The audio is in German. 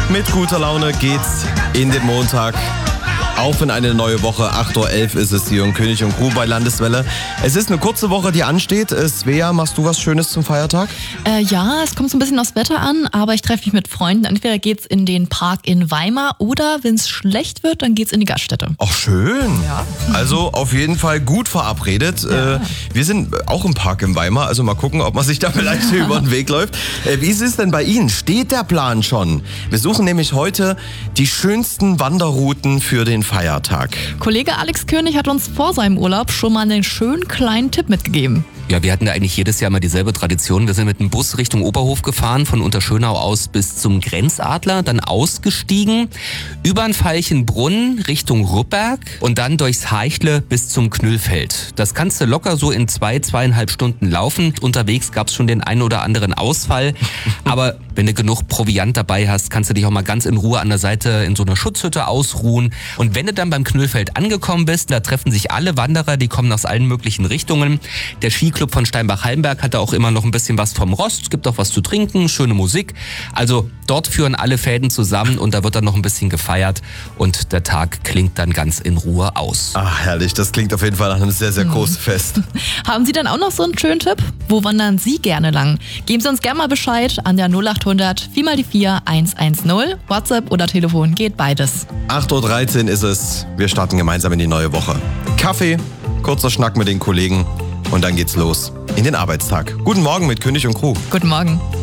Mit guter Laune geht's in den Montag. Auf in eine neue Woche. 8.11 Uhr ist es hier in König und Crew bei Landeswelle. Es ist eine kurze Woche, die ansteht. Svea, machst du was Schönes zum Feiertag? Ja, es kommt so ein bisschen aufs Wetter an, aber ich treffe mich mit Freunden. Entweder geht's in den Park in Weimar oder, wenn es schlecht wird, dann geht's in die Gaststätte. Ach, schön. Ja. Also auf jeden Fall gut verabredet. Ja. Wir sind auch im Park in Weimar, also mal gucken, ob man sich da vielleicht über den Weg läuft. Wie ist es denn bei Ihnen? Steht der Plan schon? Wir suchen nämlich heute die schönsten Wanderrouten für den Feiertag. Kollege Alex König hat uns vor seinem Urlaub schon mal einen schönen kleinen Tipp mitgegeben. Ja, wir hatten da eigentlich jedes Jahr mal dieselbe Tradition. Wir sind mit dem Bus Richtung Oberhof gefahren, von Unterschönau aus bis zum Grenzadler, dann ausgestiegen, über den Veilchenbrunn Richtung Rupperg und dann durchs Haichle bis zum Knüllfeld. Das kannst du locker so in 2,5 Stunden laufen. Unterwegs gab's schon den einen oder anderen Ausfall, aber wenn du genug Proviant dabei hast, kannst du dich auch mal ganz in Ruhe an der Seite in so einer Schutzhütte ausruhen. Und wenn du dann beim Knüllfeld angekommen bist, da treffen sich alle Wanderer, die kommen aus allen möglichen Richtungen. Der Skiclub von Steinbach-Hallenberg hat da auch immer noch ein bisschen was vom Rost, gibt auch was zu trinken, schöne Musik. Also dort führen alle Fäden zusammen und da wird dann noch ein bisschen gefeiert und der Tag klingt dann ganz in Ruhe aus. Ach, herrlich, das klingt auf jeden Fall nach einem sehr, sehr großen Fest. Haben Sie dann auch noch so einen schönen Tipp? Wo wandern Sie gerne lang? Geben Sie uns gerne mal Bescheid an der 0800 4 mal die 4 110. WhatsApp oder Telefon, geht beides. 8.13 Uhr ist es. Wir starten gemeinsam in die neue Woche. Kaffee, kurzer Schnack mit den Kollegen und dann geht's los in den Arbeitstag. Guten Morgen mit König und Crew. Guten Morgen.